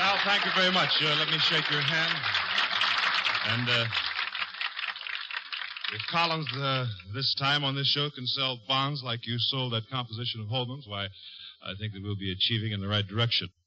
Al, thank you very much. Let me shake your hand. And if Collins this time on this show can sell bonds like you sold that composition of Holman's, why, I think that we'll be achieving in the right direction.